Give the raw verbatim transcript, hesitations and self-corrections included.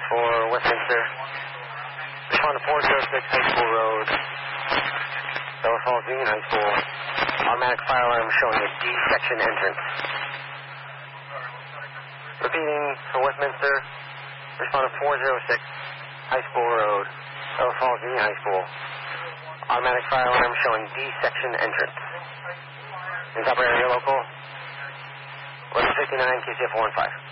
for Westminster. Respond to four oh six High School Road, Bellows Falls Union High School. Automatic fire alarm showing a D section entrance. Repeating for Westminster. Respond to four oh six High School Road, Bellows Falls Union High School. Automatic fire alarm showing D section entrance. Is operator your local? eleven fifty-nine K C F four one five.